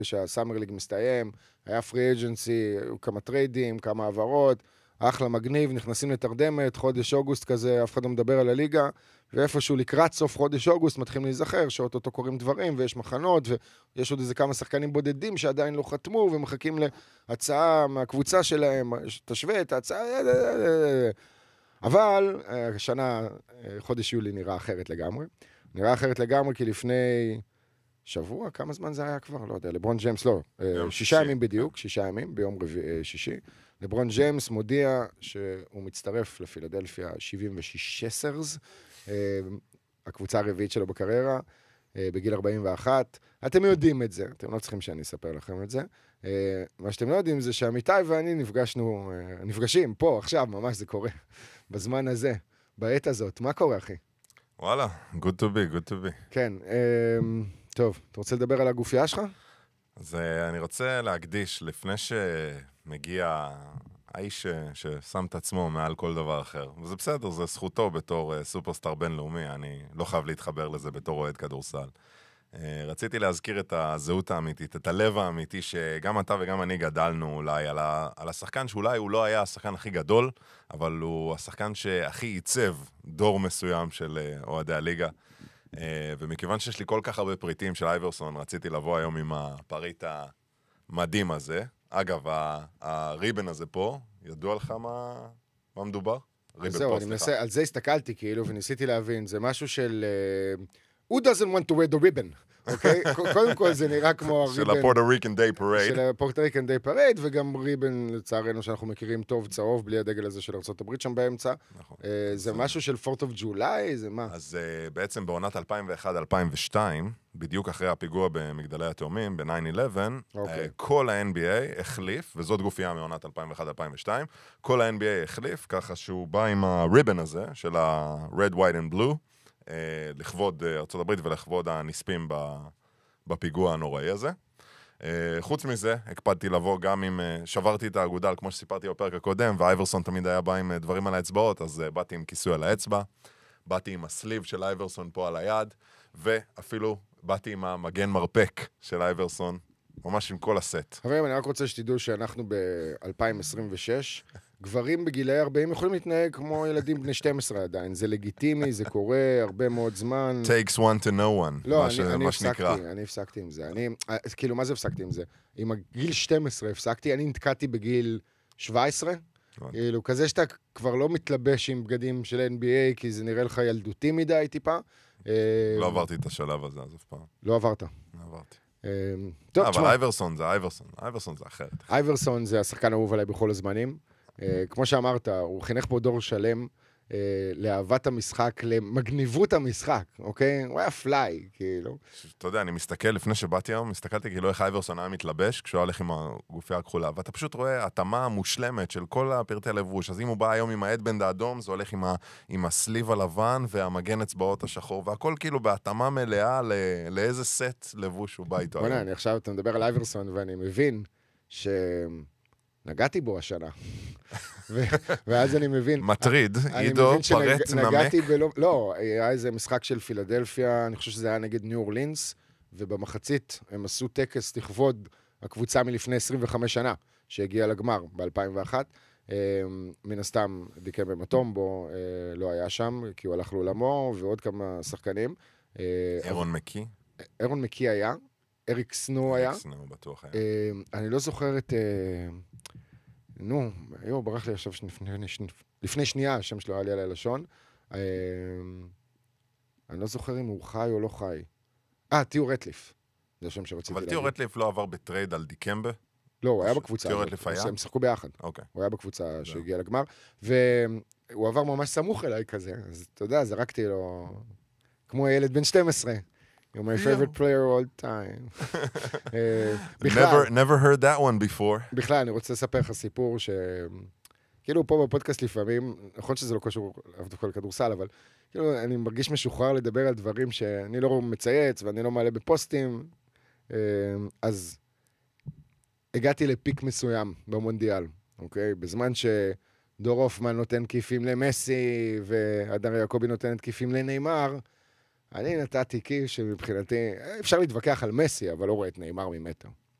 שהסאמר ליג מסתיים, היה פרי אג'נסי, כמה טריידים, כמה העברות, אחלה מגניב, נכנסים לתרדמת, חודש אוגוסט כזה, אף אחד לא מדבר על הליגה, ואיפשהו לקראת סוף חודש אוגוסט מתחילים להיזכר, שאוטוטו קוראים דברים, ויש מחנות, ויש עוד איזה כמה שחקנים בודדים שעדיין לא חתמו, ומחכים להצעה מהקבוצה שלהם, תשווה את ההצעה, אבל השנה, חודש יולי נראה אחרת לגמרי. נראה אחרת לגמרי, כי לפני שבוע, כמה זמן זה היה כבר? לא יודע, לברון ג'יימס, לא, 6 ימים בדיוק, 6 ימים, ביום שישי. לברון ג'יימס מודיע שהוא מצטרף לפילדלפיה 76ers, הקבוצה הרביעית שלו בקריירה, בגיל 41. אתם יודעים את זה, אתם לא צריכים שאני אספר לכם את זה. מה שאתם לא יודעים זה שעמיתי ואני נפגשים פה, עכשיו, ממש זה קורה, בזמן הזה, בעת הזאת. מה קורה, אחי? וואלה, good to be. כן, טוב, אתה רוצה לדבר על הגופייה שלך? אז אני רוצה להקדיש, לפני שמגיע האיש ששם את עצמו מעל כל דבר אחר, וזה בסדר, זה זכותו בתור סופרסטאר בינלאומי, אני לא חייב להתחבר לזה בתור אוהד כדורסל. רציתי להזכיר את הזהות האמיתית, את הלב האמיתי שגם אתה וגם אני גדלנו אולי על השחקן שאולי הוא לא היה השחקן הכי גדול, אבל הוא השחקן שהכי עיצב דור מסוים של אוהדי הליגה. ומכיוון שיש לי כל כך הרבה פריטים של אייברסון, רציתי לבוא היום עם הפריט המדהים הזה. אגב, הריבן הזה פה, ידוע לך מה מדובר? זהו, על זה הסתכלתי כאילו וניסיתי להבין, זה משהו של... Who doesn't want to wear the ribbon? אוקיי? קודם כל זה נראה כמו הריבן... של הפורטוריקן דיי פרייד. של הפורטוריקן דיי פרייד, וגם ריבן, לצערנו, שאנחנו מכירים טוב, צהוב, בלי הדגל הזה של ארצות הברית שם באמצע. נכון. זה משהו של 4th of July? זה מה? אז בעצם בעונת 2001-2002, בדיוק אחרי הפיגוע במגדלי התאומים, ב-9/11, כל ה-NBA החליף, וזאת גופייה מעונת 2001-2002, כל ה-NBA החליף, ככה שהוא בא עם הריבן הזה, של ה-Red, White and Blue, לכבוד ארצות הברית ולכבוד הנספים בפיגוע הנוראי הזה. חוץ מזה, הקפדתי לבוא גם עם, שברתי את האגודל, כמו שסיפרתי בפרק הקודם, ואייברסון תמיד היה בא עם דברים על האצבעות, אז באתי עם כיסוי על האצבע, באתי עם הסליב של אייברסון פה על היד, ואפילו באתי עם המגן מרפק של אייברסון, ממש עם כל הסט. חברים, אני רק רוצה שתדעו שאנחנו ב-2026, גברים בגילי 40 יכולים להתנהג כמו ילדים בני 12 עדיין. זה לגיטימי, זה קורה הרבה מאוד זמן. Takes one to know one, לא, אני הפסקתי עם זה. כאילו, מה זה הפסקתי עם זה? עם הגיל 12 הפסקתי, אני נתקעתי בגיל 17. כאילו, כזה שאתה כבר לא מתלבש עם בגדים של NBA, כי זה נראה לך ילדותי מדי טיפה. לא עברתי את השלב הזה, אז אף פעם. לא עברת. לא עברתי. אבל אייברסון זה אייברסון זה אחרת. אייברסון זה השחקן האהוב עליי בכל הזמנים. כמו שאמרת, הוא חינך פה דור שלם לאהבת המשחק, למגניבות המשחק, אוקיי? הוא היה פליי, כאילו. אתה יודע, אני מסתכל, לפני שבאתי היום, הסתכלתי כאילו איך אייברסון היה מתלבש, כשהוא הולך עם הגופייה הכחולה, ואתה פשוט רואה התאמה מושלמת של כל הפרטי הלבוש, אז אם הוא בא היום עם ההדבנד האדום, זה הולך עם הסליב הלבן והמגן אצבעות השחור, והכל כאילו בהתאמה מלאה לאיזה סט לבוש הוא בא איתו היום. אני עכשיו, אתה מדבר על אייברסון, ואני מבין נגעתי בו השנה. ואז אני מבין... מטריד, עידו, פרט, נמק. לא, היה איזה משחק של פילדלפיה, אני חושב שזה היה נגד ניו אורלינס, ובמחצית הם עשו טקס לכבוד הקבוצה מלפני 25 שנה, שהגיעה לגמר ב-2001. מן הסתם דיקם במטומבו לא היה שם, כי הוא הלך לעולמו, ועוד כמה שחקנים. אירון מקי? אירון מקי היה. אריק סנו היה. אריק סנו בטוח היה. אני לא זוכר את... ברח לי עכשיו לפני שנייה, השם שלו היה לי על הלשון. אני לא זוכר אם הוא חי או לא חי. תיאו רטליף. זה השם שרציתי להגיד. אבל תיאו רטליף לא עבר בטרייד על דיקמבה? לא, הוא היה בקבוצה. תיאו רטליף היה? הם שחקו ביחד. אוקיי. הוא היה בקבוצה שהגיעה לגמר, והוא עבר ממש סמוך אליי כזה. אז אתה יודע, זרקתי לו כמו ילד בן 12. You're my favorite player all time. Never heard that one before. בכלל, אני רוצה לספר לך סיפור כאילו פה בפודקאסט לפעמים, נכון שזה לא קשור דווקא לכדורסל, אבל כאילו אני מרגיש משוחרר לדבר על דברים שאני לא מצייץ ואני לא מעלה בפוסטים. אז הגעתי לפיק מסוים במונדיאל, אוקיי? בזמן שדור הופמן נותן כיפים למסי והדר יעקובי נותנת כיפים לניימר, אני נתתי כיף שמבחינתי, אפשר להתווכח על מסי, אבל לא רואה את ניימר ממטר.